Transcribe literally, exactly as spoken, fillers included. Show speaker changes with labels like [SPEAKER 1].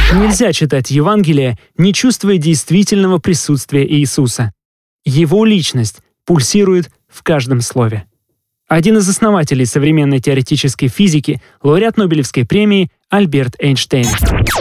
[SPEAKER 1] Нельзя читать Евангелие, не чувствуя действительного присутствия Иисуса. Его личность пульсирует в каждом слове. Один из основателей современной теоретической физики, лауреат Нобелевской премии Альберт Эйнштейн.